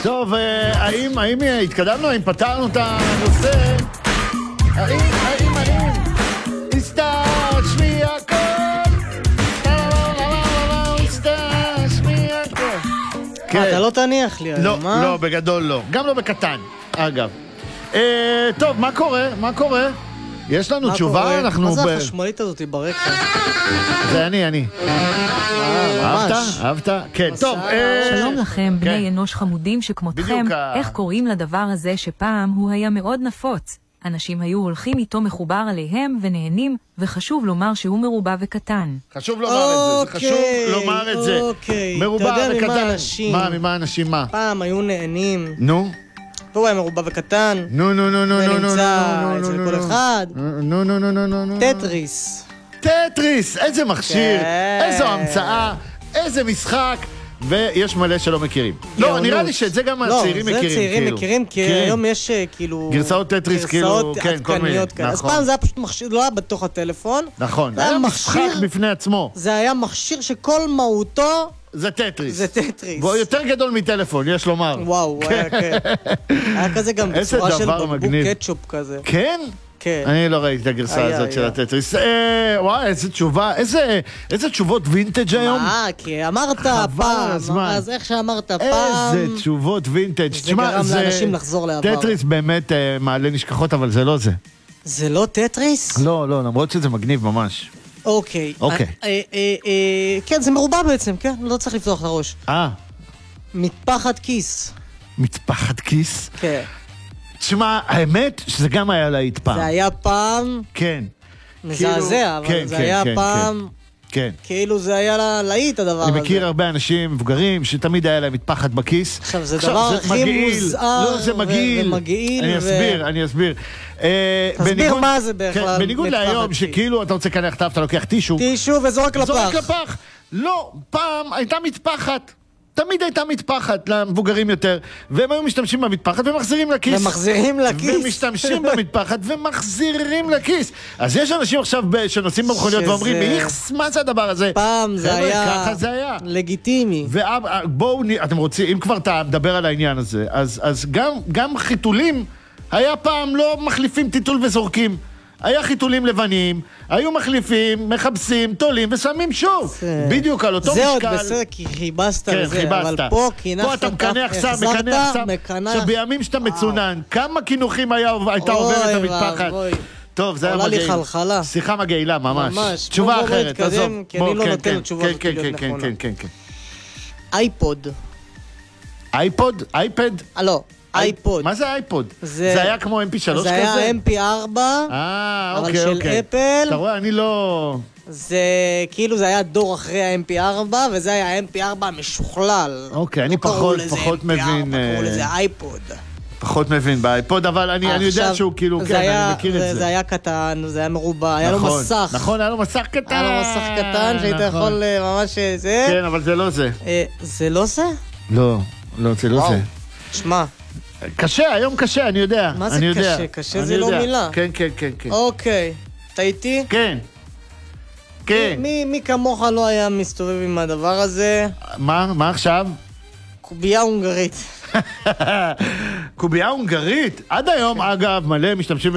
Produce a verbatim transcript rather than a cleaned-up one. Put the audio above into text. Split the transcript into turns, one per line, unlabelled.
טוב, האם, האם התקדמנו? האם פתרנו את הנושא? האם, האם, האם? הסתר שמי הכל? הסתר שמי הכל?
אתה לא תניח לי היום,
לא, לא, בגדול לא. גם לא בקטן, אגב. טוב, מה קורה? מה קורה? יש לנו תשובה?
מה זה החשמלית הזאת ברקע?
זה אני, אני. אהבת? אהבת? כן, טוב.
שלום לכם, בני אנוש חמודים שכמותכם. איך קוראים לדבר הזה שפעם הוא היה מאוד נפוץ? אנשים היו הולכים איתו מחובר עליהם ונהנים, וחשוב לומר שהוא מרובע וקטן.
חשוב לומר את זה, זה חשוב לומר את זה. מרובע וקטן.
אתה יודע ממה אנשים?
מה, ממה אנשים, מה?
פעם היו נהנים.
נו?
והוא היה מרובע וקטן.
נו, נו, נו, נו, נו, נו,
ונמצא אצל כל אחד.
נו, נו, נו, נו, נו, נו.
טטריס.
טטריס, איזה מכשיר, איזו המצאה, איזה משחק. ויש מלא שלא מכירים. לא, נראה לי שאת זה גם הצעירים מכירים.
לא, זה צעירים מכירים, כי היום יש כאילו...
גרסאות טטריס, כאילו, כן, כל מיני.
אז פעם זה היה פשוט מכשיר, לא היה בתוך הטלפון.
נכון, זה היה משחק בפני עצמו.
זה היה מכשיר שכל מהותו...
זה טטריס.
זה טטריס.
והוא יותר גדול מטלפון, יש לומר.
וואו, היה כן. היה כזה גם בצורה של בקבוק קטשופ כזה.
כן?
כן.
אני לא ראיתי את הגרסה הזאת של הטטריס. וואי, איזה תשובה, איזה תשובות וינטג' היום.
מה, כי אמרת פעם, אז איך שאמרת פעם...
איזה תשובות וינטג'.
זה גרם לאנשים לחזור לעבר.
טטריס באמת מעלה נשכחות, אבל זה לא זה.
זה לא טטריס?
לא, לא, למרות שזה מגניב ממש.
אוקיי.
אוקיי.
כן, זה מרובע בעצם, כן? לא צריך לפתוח את הראש.
אה.
מטפחת כיס.
מטפחת כיס?
כן.
תשמע, האמת שזה גם היה להיט פעם.
זה היה פעם...
כן.
מזעזע, אבל זה היה פעם...
כן.
כאילו זה היה להיט הדבר הזה.
אני מכיר הרבה אנשים מבוגרים שתמיד היה להם מטפחת בכיס.
עכשיו זה דבר הכי מוזר
לא, זה מגעיל.
ומגעיל.
אני אסביר, אני אסביר.
תסביר מה זה בכלל.
בניגוד להיום שכאילו אתה רוצה לקנח טף, אתה לוקח טישו.
טישו וזורק לפח.
זורק לפח. לא, פעם הייתה מטפחת. תמיד הייתה מטפחת למבוגרים יותר, והם היו משתמשים במטפחת ומחזירים לכיס.
ומחזירים לכיס.
ומשתמשים במטפחת ומחזירים לכיס. אז יש אנשים עכשיו שנוסעים במכוניות ואומרים, איכס, מה זה הדבר הזה?
פעם זה היה...
ככה זה היה.
לגיטימי.
ובואו, אתם רוצים, אם כבר אתה מדבר על העניין הזה, אז גם חיתולים, היה פעם לא מחליפים טיטול וזורקים. היה חיתולים לבנים, היו מחליפים, מחבסים, תולים ושמים שוב. בדיוק על אותו משקל.
זה עוד בסדר, כי חיבסת לזה, אבל פה כינחת,
פה אתה מקנח סם, מקנח סם. עכשיו בימים שאתה מצונן, כמה כינוחים הייתה עוברת המטפחת? טוב, זה היה מגעיל.
עולה לי חלחלה.
שיחה מגעילה, ממש.
ממש.
תשובה אחרת, עזוב.
כי אני לא נותן תשובה
כן, כן, כן, כן, כן, כן.
אייפוד.
אייפוד? אייפד?
לא. אייפוד.
מה זה אייפוד? זה היה כמו אם פי שלוש כזה?
זה היה אם פי ארבע, אבל של אפל.
אתה רואה, אני לא...
זה כאילו זה היה דור אחרי ה-אם פי ארבע, וזה היה ה-אם פי ארבע המשוכלל.
אוקיי, אני פחות מבין...
קראו לזה אייפוד.
פחות מבין באייפוד, אבל אני יודע שהוא כאילו, כן, אני מכיר את זה.
זה היה קטן, זה היה מרובע, היה לו מסך.
נכון, היה לו מסך קטן.
היה לו מסך קטן, שהיית יכול ממש זה.
כן, אבל זה לא זה.
זה לא זה?
לא, לא, זה לא זה.
שמע.
קשה, היום קשה, אני יודע.
מה זה קשה? קשה זה לא מילה.
כן, כן, כן, כן.
אוקיי. אתה איתי?
כן. כן.
מי כמוך לא היה מסתובב עם הדבר הזה?
מה? מה עכשיו?
קובייה הונגרית.
קובייה הונגרית? עד היום, אגב, מלא משתמשים